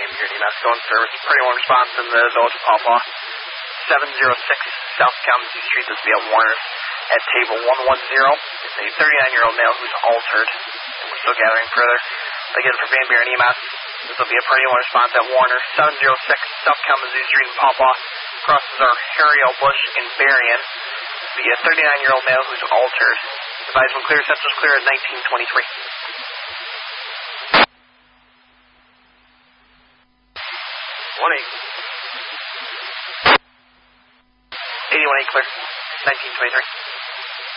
Beard EMS, going service. Pretty one response in the village of Pawpaw. 706 South Kalamazoo Street. This will be at Warner's at table 110. It's a 39-year-old male who's altered, and we're still gathering further. Again, for Van Buren EMS, this will be a pretty one response at Warner's. 706 South Kalamazoo Street in Pawpaw. Crosses are Harry L. Bush in Berrien. This will be a 39-year-old male who's altered. Advise when clear, sensors clear at 1923. 81 clear, 1923.